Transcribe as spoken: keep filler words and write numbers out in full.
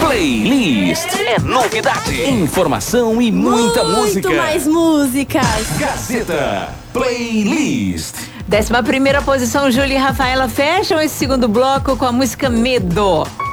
Playlist. É novidade, informação e muita Muito música. Muito mais músicas. Gazeta Playlist. Décima primeira posição, Júlia e Rafaela fecham esse segundo bloco com a música Medo.